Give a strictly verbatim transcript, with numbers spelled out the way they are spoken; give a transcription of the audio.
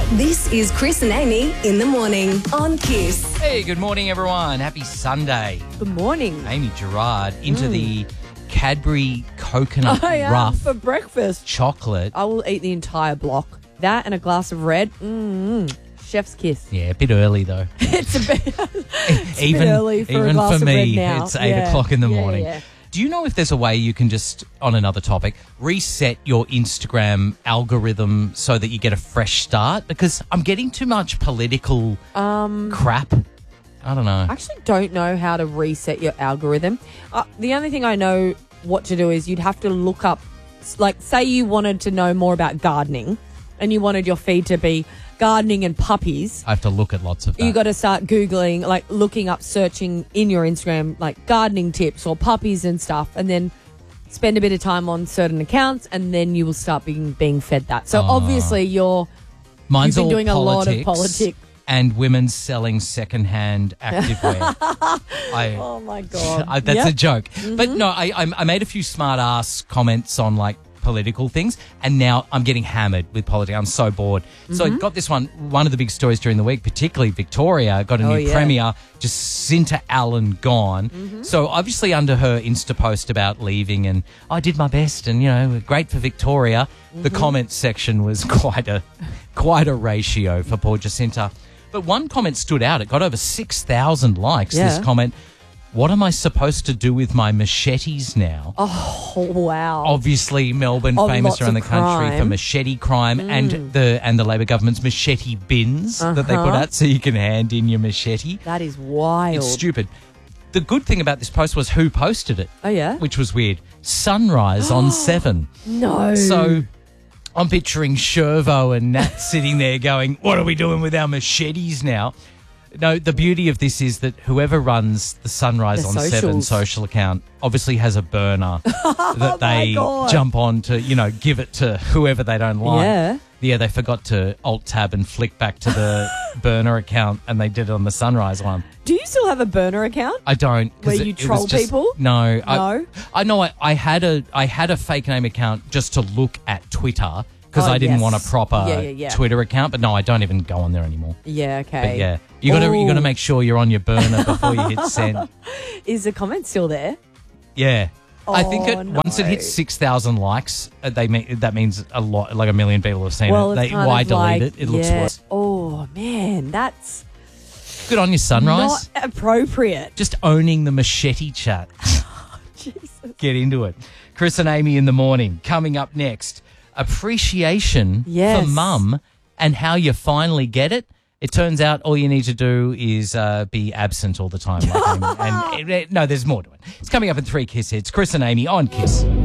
This is Chris and Amy in the morning on Kiss. Hey, good morning, everyone. Happy Sunday. Good morning. Amy Gerard into mm. the Cadbury Coconut I am Ruff for breakfast. chocolate. I will eat the entire block. That and a glass of red. Mm-hmm. Chef's kiss. Yeah, a bit early though. it's a bit, it's even, a bit early for even a glass for of me, red now. it's eight yeah. o'clock in the yeah, morning. Yeah. Do you know if there's a way you can just, on another topic, reset your Instagram algorithm so that you get a fresh start? Because I'm getting too much political um, crap. I don't know. I actually don't know how to reset your algorithm. Uh, the only thing I know what to do is you'd have to look up, like, say you wanted to know more about gardening and you wanted your feed to be gardening and puppies. I have to look at lots of that. You got to start Googling, like looking up, searching in your Instagram, like gardening tips or puppies and stuff, and then spend a bit of time on certain accounts, and then you will start being being fed that. So oh. obviously you're Mine's you've been all doing politics a lot of politics. And women selling secondhand activewear. I, oh, my God. I, that's yep. a joke. Mm-hmm. But no, I, I made a few smart-ass comments on, like, political things, and now I'm getting hammered with politics. I'm so bored. Mm-hmm. So I got this one, one of the big stories during the week, particularly Victoria, got a oh, new yeah. premier, Jacinta Allen gone. Mm-hmm. So obviously under her Insta post about leaving and I did my best and, you know, great for Victoria, mm-hmm. the comments section was quite a quite a ratio for poor Jacinta. But one comment stood out. It got over six thousand likes, yeah. this comment. What am I supposed to do with my machetes now? Oh, wow. Obviously, Melbourne of famous around the country crime. for machete crime mm. and the and the Labor government's machete bins uh-huh. that they put out so you can hand in your machete. That is wild. It's stupid. The good thing about this post was who posted it. Oh, yeah? Which was weird. Sunrise on Seven. No. So I'm picturing Shervo and Nat sitting there going, what are we doing with our machetes now? No, the beauty of this is that whoever runs the Sunrise the on socials. Seven social account obviously has a burner that they jump on to, you know, give it to whoever they don't like. Yeah. Yeah, they forgot to alt-tab and flick back to the burner account and they did it on the Sunrise one. Do you still have a burner account? I don't. Where it, you it troll just, people? No. No? I, I know I, I, had a, I had a fake name account just to look at Twitter because oh, I didn't yes. want a proper yeah, yeah, yeah. Twitter account, but no, I don't even go on there anymore. Yeah, okay. But yeah, you got to you got to make sure you're on your burner before you hit send. Is the comment still there? Yeah, oh, I think it, no. once it hits six thousand likes, uh, they mean, that means a lot, like a million people have seen well, it. It's They, kind why of delete like, it? It looks yeah. worse. Oh man, that's good on your Sunrise. Not appropriate. Just owning the machete chat. Jesus. Get into it. Chris and Amy in the morning. Coming up next. Appreciation yes. for mum and how you finally get it. It turns out all you need to do is uh, be absent all the time. Like Amy. And it, it, no, there's more to it. It's coming up in three Kiss Hits. Chris and Amy on Kiss.